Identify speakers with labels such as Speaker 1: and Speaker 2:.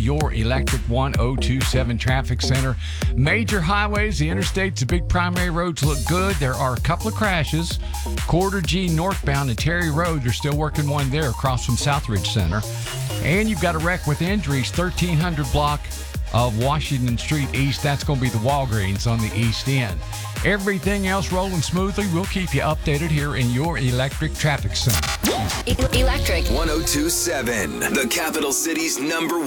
Speaker 1: your Electric 1027 Traffic Center. Major highways, the interstates, the big primary roads look good. There are a couple of crashes. Quarter G northbound at Terry Road, they're still working one there across from Southridge Center. And you've got a wreck with injuries, 1300 block of Washington Street East. That's going to be the Walgreens on the east end. Everything else rolling smoothly. We'll keep you updated here in your Electric Traffic Center.
Speaker 2: Electric
Speaker 3: 1027, the capital city's #1